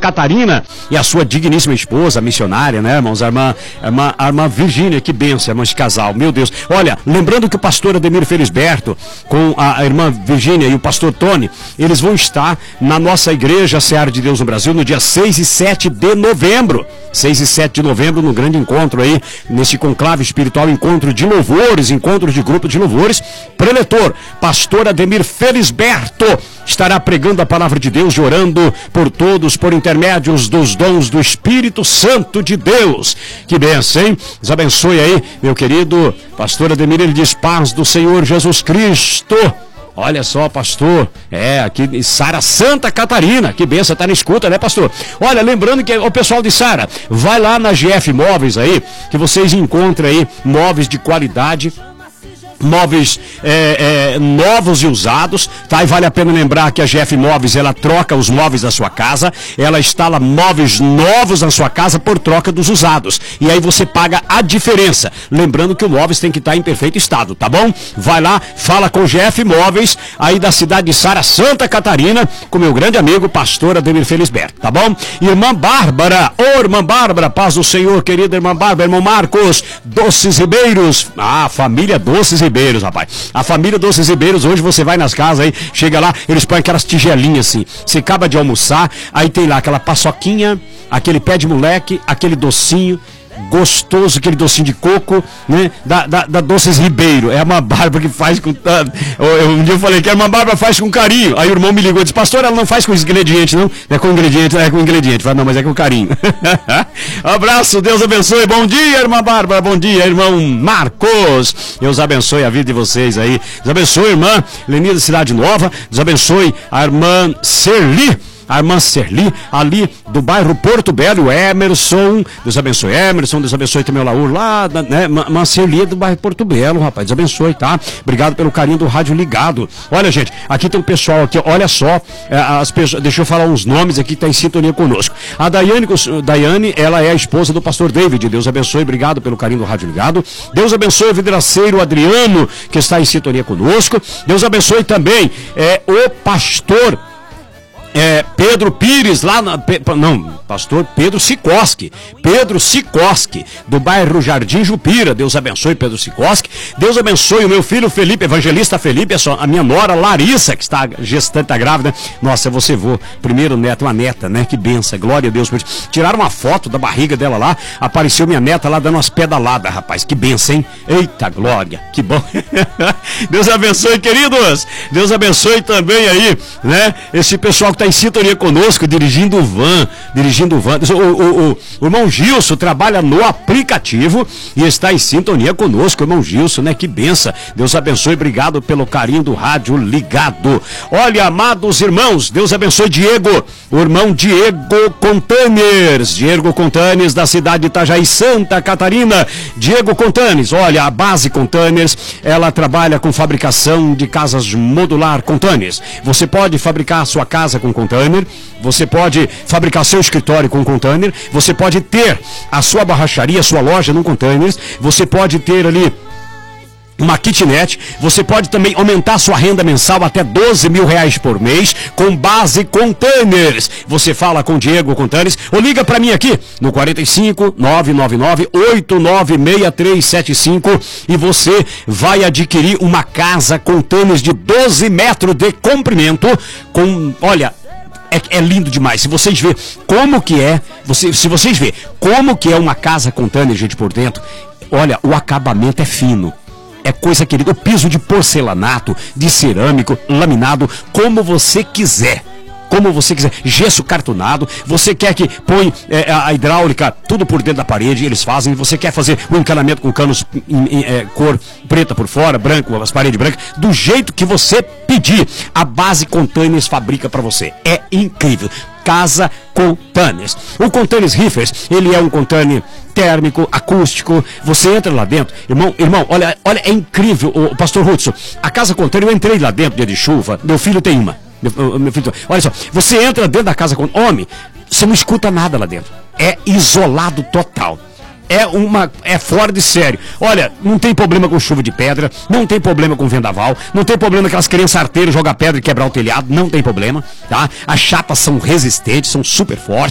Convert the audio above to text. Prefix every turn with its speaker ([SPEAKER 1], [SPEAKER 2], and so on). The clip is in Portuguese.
[SPEAKER 1] Catarina e a sua digníssima esposa, missionária, né, irmãos? A irmã Virgínia, que bênção, irmão, esse casal, meu Deus. Olha, lembrando que o pastor Ademir Felisberto, com a irmã Virgínia e o pastor Tony, eles vão estar na nossa igreja Seara de Deus no Brasil no dia 6 e 7 de novembro. 6 e 7 de novembro, no grande encontro aí, nesse conclave espiritual, encontro de louvores, encontro de grupo de louvores. Preletor, pastor Ademir Felisberto, estará pregando a palavra de Deus e orando por todos, por intermédios dos dons do Espírito Santo de Deus. Que bênção, hein? Deus abençoe aí, meu querido pastor Ademir. Ele diz: paz do Senhor Jesus Cristo. Olha só, pastor, aqui em Sara, Santa Catarina, que benção, tá na escuta, né, pastor? Olha, lembrando que o pessoal de Sara, vai lá na GF Móveis aí, que vocês encontram aí móveis de qualidade, móveis novos e usados, tá? E vale a pena lembrar que a GF Móveis, ela troca os móveis da sua casa, ela instala móveis novos na sua casa por troca dos usados, e aí você paga a diferença, lembrando que o móveis tem que estar em perfeito estado, tá bom? Vai lá, fala com GF Móveis, aí da cidade de Sara, Santa Catarina, com meu grande amigo, pastor Ademir Felisberto, tá bom? Irmã Bárbara, irmã Bárbara, paz do Senhor, querida irmã Bárbara, irmão Marcos, Doces Ribeiros, família Doces Ribeiros, rapaz. A família Doces Ribeiros, hoje você vai nas casas aí, chega lá, eles põem aquelas tigelinhas assim. Você acaba de almoçar, aí tem lá aquela paçoquinha, aquele pé de moleque, aquele docinho gostoso, aquele docinho de coco, né? Da Doces Ribeiro. É uma Bárbara que faz com... um dia eu falei que a irmã Bárbara faz com carinho. Aí o irmão me ligou e disse: pastor, ela não faz com ingrediente, não? Não é com ingrediente, é com ingrediente. Falei: não, mas é com carinho. Abraço, Deus abençoe. Bom dia, irmã Bárbara. Bom dia, irmão Marcos. Deus abençoe a vida de vocês aí. Deus abençoe, irmã Lenida Cidade Nova. Deus abençoe a irmã Serli. A irmã Serli, ali do bairro Porto Belo, Emerson, Deus abençoe Emerson, Deus abençoe também o Laur lá, né? Irmã Serli do bairro Porto Belo, rapaz, Deus abençoe, tá? Obrigado pelo carinho do rádio ligado. Olha, gente, aqui tem um pessoal aqui, olha só, as pessoas, deixa eu falar uns nomes aqui que tá em sintonia conosco. A Daiane, ela é a esposa do pastor David, Deus abençoe, obrigado pelo carinho do rádio ligado. Deus abençoe o vidraceiro Adriano, que está em sintonia conosco. Deus abençoe também o pastor Pedro Pires, pastor Pedro Sikoski, do bairro Jardim Jupira. Deus abençoe Pedro Sikoski. Deus abençoe o meu filho Felipe, evangelista Felipe, a minha nora Larissa, que está gestante, está grávida. Nossa, você vou, primeiro neto, uma neta, né? Que benção, glória a Deus. Tiraram uma foto da barriga dela lá, apareceu minha neta lá dando umas pedaladas, rapaz, que benção, hein? Eita glória, que bom. Deus abençoe, queridos. Deus abençoe também aí, né? Esse pessoal que está em sintonia conosco, dirigindo o van. O irmão Gilson trabalha no aplicativo e está em sintonia conosco, irmão Gilson, né? Que benção. Deus abençoe, obrigado pelo carinho do rádio ligado. Olha, amados irmãos, Deus abençoe Diego, o irmão Diego Contanes, da cidade de Itajaí, Santa Catarina. Diego Contanes, olha, a Base Contanes, ela trabalha com fabricação de casas modular Contanes. Você pode fabricar a sua casa com container, você pode fabricar seu escritório com container, você pode ter a sua borracharia, a sua loja num container, você pode ter ali uma kitnet, você pode também aumentar sua renda mensal até R$12 mil por mês com Base Containers. Você fala com Diego Containers ou liga para mim aqui no 45 999 896375 e você vai adquirir uma casa containers de 12 metros de comprimento com, olha, é lindo demais. Se vocês verem como que é, se vocês verem como que é uma casa container, gente, por dentro, olha, o acabamento é fino. É coisa querida, o piso de porcelanato, de cerâmico, laminado, como você quiser. Gesso cartonado, você quer que põe a hidráulica tudo por dentro da parede, eles fazem. Você quer fazer o encanamento com canos cor preta por fora, branco, as paredes brancas, do jeito que você pedir, a Base Containers fabrica para você. É incrível. Casa Containers. O Containers Riffers, ele é um container térmico, acústico. Você entra lá dentro, irmão, olha, é incrível. O pastor Hudson, a Casa Container, eu entrei lá dentro dia de chuva, meu filho tem uma. Meu filho, olha só, você entra dentro da casa com homem, você não escuta nada lá dentro. É isolado total. É fora de sério. Olha, não tem problema com chuva de pedra, não tem problema com vendaval, não tem problema aquelas crianças arteiras jogar pedra e quebrar o telhado, não tem problema, tá? As chapas são resistentes, são super fortes.